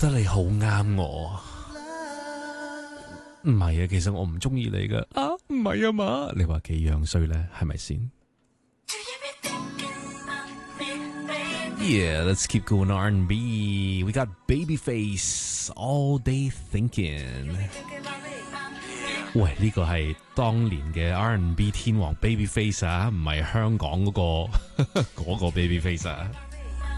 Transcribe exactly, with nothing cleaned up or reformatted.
得你好啱我。唔係啊，其實我唔中意你噶。啊，唔係啊嘛？你話幾樣衰咧？係咪先？Yeah, let's keep going R and B. We got Babyface, All Day Thinking. 喂，呢個係當年嘅 R and B 天王 Babyface 啊，唔係香港嗰個嗰個 Babyface 啊。